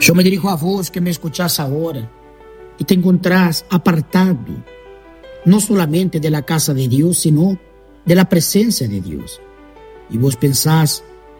Yo me dirijo a vos que me escuchás ahora y te encontrás apartado, no solamente de la casa de Dios, sino de la presencia de Dios. Y vos pensás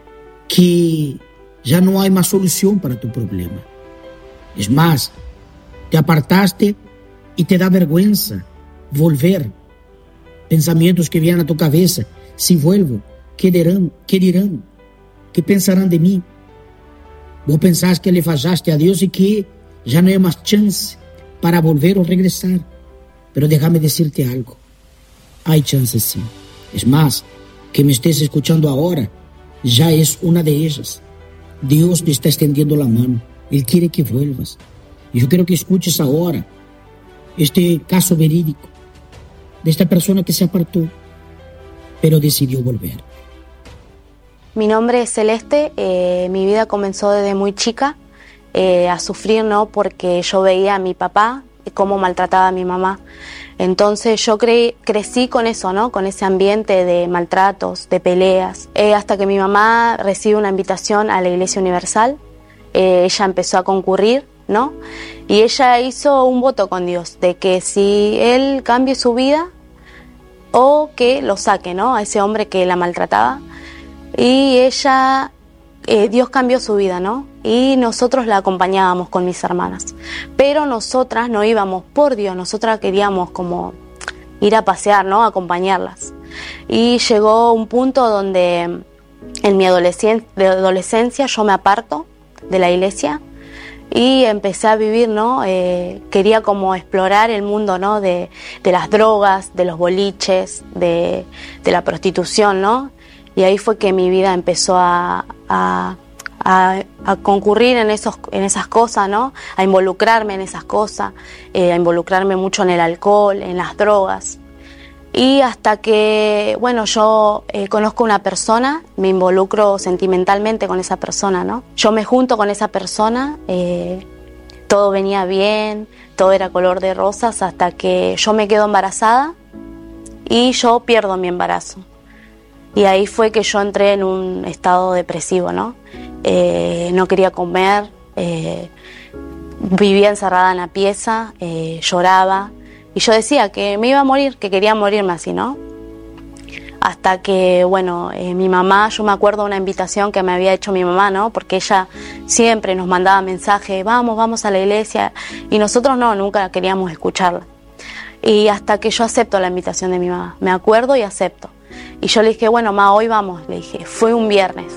que ya no hay más solución para tu problema. Es más, te apartaste y te da vergüenza volver. Pensamientos que vienen a tu cabeza: si vuelvo, ¿qué dirán? ¿Qué pensarán de mí? Vos pensás que le fallaste a Dios y que ya no hay más chance para volver o regresar. Pero déjame decirte algo: hay chance sí. Es más, que me estés escuchando ahora ya es una de ellas. Dios te está extendiendo la mano. Él quiere que vuelvas. Y yo quiero que escuches ahora este caso verídico de esta persona que se apartó, pero decidió volver. Mi nombre es Celeste. Mi vida comenzó desde muy chica a sufrir, ¿no? Porque yo veía a mi papá cómo maltrataba a mi mamá. Entonces yo crecí con eso, ¿no? Con ese ambiente de maltratos, de peleas, hasta que mi mamá recibe una invitación a la Iglesia Universal. Ella empezó a concurrir, ¿no? Y ella hizo un voto con Dios de que si él cambie su vida o que lo saque, ¿no? A ese hombre que la maltrataba. Y ella, Dios cambió su vida, ¿no? Y nosotros la acompañábamos con mis hermanas. Pero nosotras no íbamos por Dios, nosotras queríamos como ir a pasear, ¿no? Acompañarlas. Y llegó un punto donde en mi adolescencia yo me aparto de la iglesia y empecé a vivir, ¿no? Quería como explorar el mundo, ¿no? De las drogas, de los boliches, de la prostitución, ¿no? Y ahí fue que mi vida empezó a concurrir en esas cosas, ¿no? A involucrarme en esas cosas, a involucrarme mucho en el alcohol, en las drogas. Y hasta que, bueno, yo conozco una persona, me involucro sentimentalmente con esa persona, ¿no? Yo me junto con esa persona, todo venía bien, todo era color de rosas, hasta que yo me quedo embarazada y yo pierdo mi embarazo. Y ahí fue que yo entré en un estado depresivo, ¿no? No quería comer, vivía encerrada en la pieza, lloraba. Y yo decía que me iba a morir, que quería morirme así, ¿no? Hasta que, bueno, mi mamá, yo me acuerdo de una invitación que me había hecho mi mamá, ¿no? Porque ella siempre nos mandaba mensajes: vamos a la iglesia. Y nosotros nunca queríamos escucharla. Y hasta que yo acepto la invitación de mi mamá, me acuerdo y acepto. Y yo le dije: bueno, ma, hoy vamos. Le dije, fui un viernes.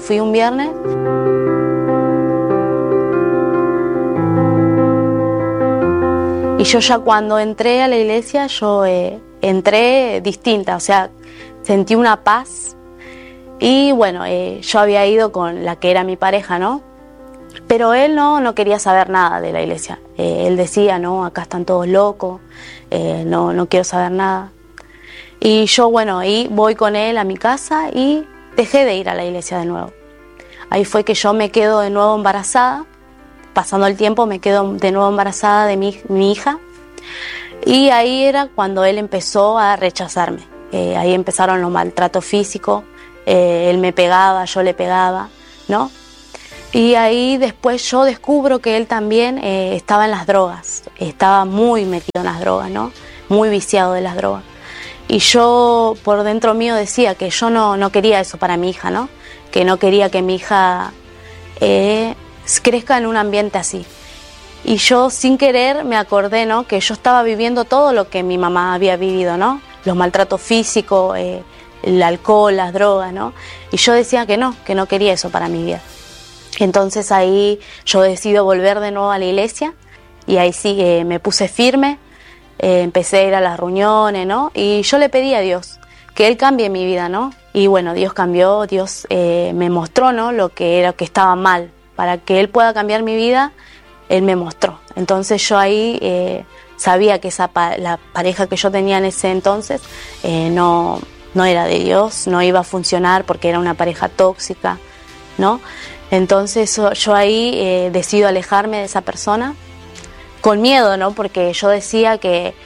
Y yo ya cuando entré a la iglesia, yo entré distinta, o sea, sentí una paz. Y bueno, yo había ido con la que era mi pareja, ¿no? Pero él no quería saber nada de la iglesia. Él decía: no, acá están todos locos, no quiero saber nada. Y yo, bueno, ahí voy con él a mi casa y dejé de ir a la iglesia de nuevo. Ahí fue que yo me quedo de nuevo embarazada. Pasando el tiempo me quedo de nuevo embarazada de mi hija. Y ahí era cuando él empezó a rechazarme. Ahí empezaron los maltratos físicos. Él me pegaba, yo le pegaba, ¿no? Y ahí después yo descubro que él también estaba en las drogas. Estaba muy metido en las drogas, ¿no? Muy viciado de las drogas. Y yo por dentro mío decía que yo no quería eso para mi hija, ¿no? Que no quería que mi hija crezca en un ambiente así. Y yo sin querer me acordé, ¿no? Que yo estaba viviendo todo lo que mi mamá había vivido, ¿no? Los maltratos físicos, el alcohol, las drogas, ¿no? Y yo decía que no quería eso para mi vida. Entonces ahí yo decido volver de nuevo a la iglesia y ahí sí me puse firme. Empecé a ir a las reuniones, ¿no? Y yo le pedí a Dios que Él cambie mi vida, ¿no? Y bueno, Dios cambió, Dios me mostró, ¿no? Lo que era, que estaba mal. Para que Él pueda cambiar mi vida, Él me mostró. Entonces yo ahí sabía que la pareja que yo tenía en ese entonces no era de Dios, no iba a funcionar porque era una pareja tóxica, ¿no? Entonces yo ahí decido alejarme de esa persona. Con miedo, ¿no? Porque yo decía que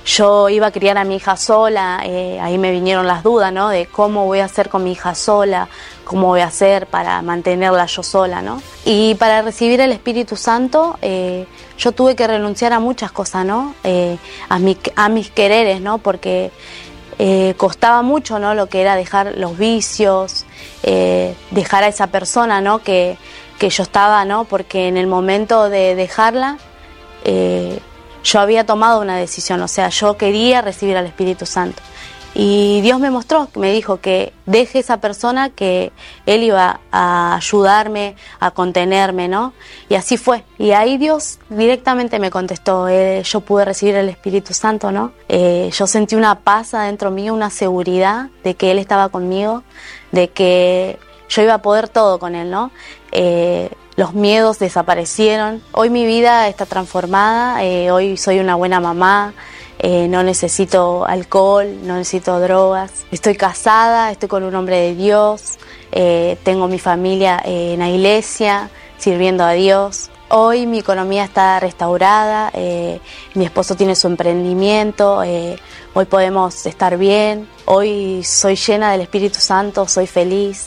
yo iba a criar a mi hija sola, ahí me vinieron las dudas, ¿no? De cómo voy a hacer con mi hija sola, cómo voy a hacer para mantenerla yo sola, ¿no? Y para recibir el Espíritu Santo, yo tuve que renunciar a muchas cosas, ¿no? A mis quereres, ¿no? Porque costaba mucho, ¿no? Lo que era dejar los vicios, dejar a esa persona, ¿no? Que yo estaba, ¿no? Porque en el momento de dejarla, yo había tomado una decisión, o sea, yo quería recibir al Espíritu Santo. Y Dios me mostró, me dijo que deje esa persona, que Él iba a ayudarme, a contenerme, ¿no? Y así fue. Y ahí Dios directamente me contestó, yo pude recibir el Espíritu Santo, ¿no? Yo sentí una paz adentro mío, una seguridad de que Él estaba conmigo, de que yo iba a poder todo con Él, ¿no? Los miedos desaparecieron. Hoy mi vida está transformada, hoy soy una buena mamá, no necesito alcohol, no necesito drogas. Estoy casada, estoy con un hombre de Dios, tengo mi familia en la iglesia, sirviendo a Dios. Hoy mi economía está restaurada, mi esposo tiene su emprendimiento, hoy podemos estar bien, hoy soy llena del Espíritu Santo, soy feliz.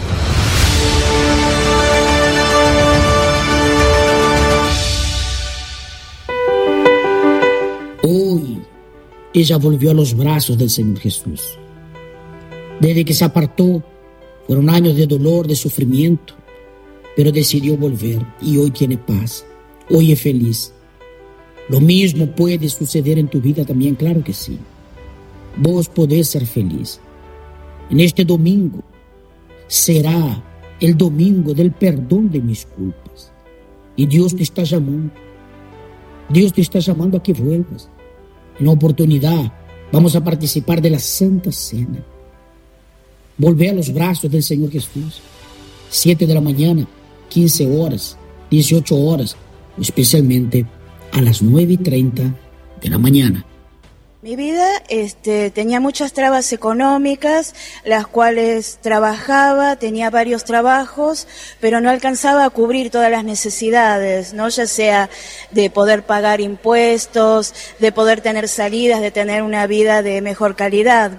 Hoy ella volvió a los brazos del Señor Jesús. Desde que se apartó, fueron años de dolor, de sufrimiento, pero decidió volver y hoy tiene paz, hoy es feliz. Lo mismo puede suceder en tu vida también, claro que sí. Vos podés ser feliz. En este domingo será el domingo del perdón de mis culpas. Y Dios te está llamando. Dios te está llamando a que vuelvas. En la oportunidad vamos a participar de la Santa Cena. Volver a los brazos del Señor Jesús. 7 de la mañana, 15 horas, 18 horas, especialmente a las 9:30 de la mañana. Mi vida tenía muchas trabas económicas, las cuales trabajaba, tenía varios trabajos, pero no alcanzaba a cubrir todas las necesidades, ¿no? Ya sea de poder pagar impuestos, de poder tener salidas, de tener una vida de mejor calidad.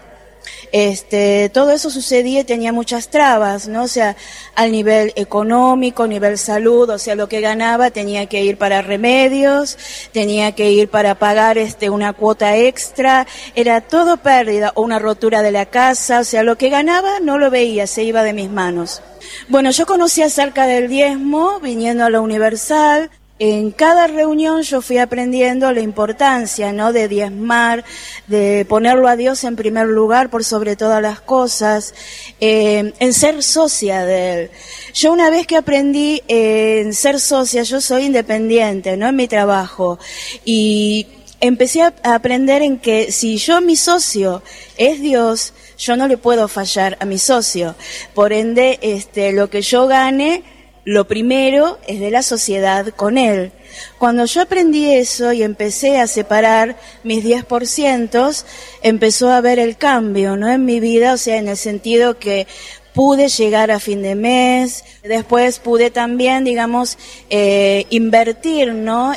Todo eso sucedía y tenía muchas trabas, ¿no? O sea, al nivel económico, nivel salud, o sea, lo que ganaba tenía que ir para remedios, tenía que ir para pagar una cuota extra, era todo pérdida, o una rotura de la casa, o sea, lo que ganaba no lo veía, se iba de mis manos. Bueno, yo conocí acerca del diezmo viniendo a la Universal. En cada reunión yo fui aprendiendo la importancia, ¿no?, de diezmar, de ponerlo a Dios en primer lugar por sobre todas las cosas, en ser socia de Él. Yo una vez que aprendí en ser socia, yo soy independiente, ¿no?, en mi trabajo, y empecé a aprender en que si mi socio es Dios, yo no le puedo fallar a mi socio. Por ende, lo que yo gane, lo primero es de la sociedad con Él. Cuando yo aprendí eso y empecé a separar mis 10%, empezó a haber el cambio, ¿no?, en mi vida, o sea, en el sentido que pude llegar a fin de mes, después pude también, digamos, invertir, ¿no?,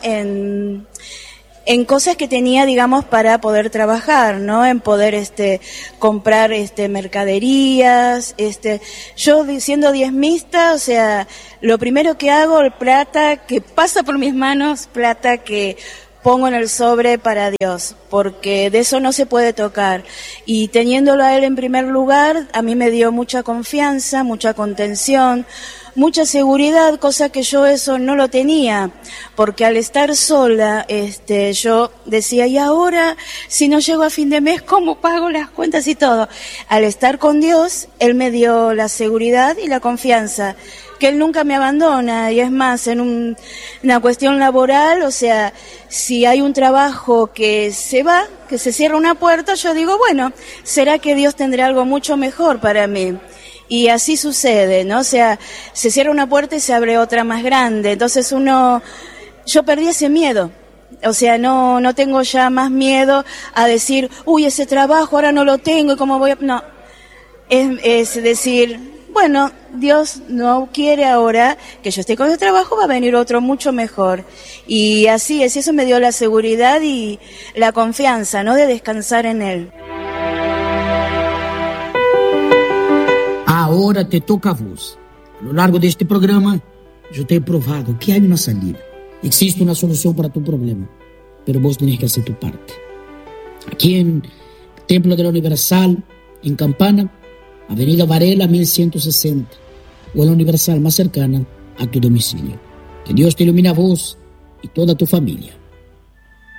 en cosas que tenía, digamos, para poder trabajar, ¿no?, en poder comprar mercaderías, yo siendo diezmista, o sea, lo primero que hago, plata que pasa por mis manos, plata que pongo en el sobre para Dios, porque de eso no se puede tocar. Y teniéndolo a Él en primer lugar, a mí me dio mucha confianza, mucha contención, mucha seguridad, cosa que yo eso no lo tenía, porque al estar sola, yo decía, y ahora, si no llego a fin de mes, ¿cómo pago las cuentas y todo? Al estar con Dios, Él me dio la seguridad y la confianza, que Él nunca me abandona, y es más, en una cuestión laboral, o sea, si hay un trabajo que se va, que se cierra una puerta, yo digo, bueno, ¿será que Dios tendrá algo mucho mejor para mí? Y así sucede, ¿no? O sea, se cierra una puerta y se abre otra más grande. Entonces yo perdí ese miedo. O sea, no tengo ya más miedo a decir, uy, ese trabajo ahora no lo tengo y cómo voy a... No, es decir, bueno, Dios no quiere ahora que yo esté con el trabajo, va a venir otro mucho mejor. Y así es, y eso me dio la seguridad y la confianza, ¿no?, de descansar en Él. Ahora te toca a vos. A lo largo de este programa, yo te he probado que hay una salida. Existe una solución para tu problema, pero vos tenés que hacer tu parte. Aquí en Templo de la Universal, en Campana, Avenida Varela 1160, o en la Universal más cercana a tu domicilio. Que Dios te ilumine a vos y toda tu familia.